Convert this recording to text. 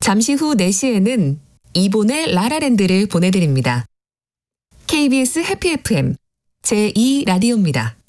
잠시 후 4시에는 이본의 라라랜드를 보내드립니다. KBS 해피 FM 제2라디오입니다.